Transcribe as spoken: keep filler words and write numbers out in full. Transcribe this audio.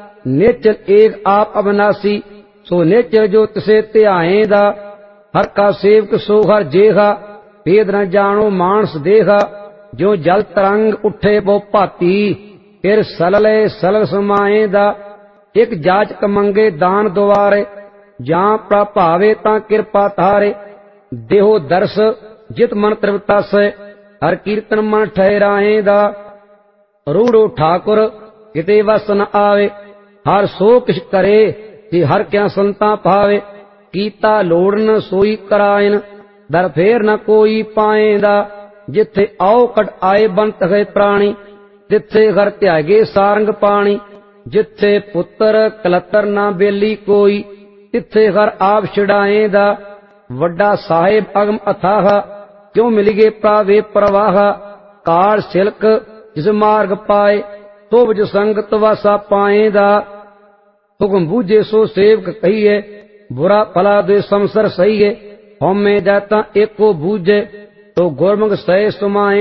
Nature एक आप अविनाशी, सो नेचर जो तिसे ध्याएंदा। हर का सेवक सो हर जेहा, भेद न जानो मानस देहा। जो जल तरंग उठे वो भाती, फिर सलले सलल समाएंदा। एक जाचक मंगे दान द्वारे, जां प्रभावे तां किरपा तारे। देहो दर्श जित मन तृप्ता से, हर कीर्तन मन ठहराएंदा। रूढ़ो ठाकुर किते वस न आवे, हर सो किछ करे कि हर क्या संता पावे। कीता लोड़न सोई करायन, दर फेर न कोई पाएंदा। जिथे आओ कट आए बनत है प्राणी, तिथे घर त्यागे सारंग पानी। जिथे पुत्र कलतर ना बेली कोई, तिथे घर आप छिड़ाएंदा। वड्डा साहेब अगम अथाह, क्यों मिलिगे प्रावे प्रवाह। काल सिल्क जिस मार्ग पाए, तो विज संगत वासा पाएंदा। हुक्म बूझे सो सेवक कहिए, बुरा भला दे संसर सही है। हमें जाता एको बूझे, तो गुरमुख सह सुमाए।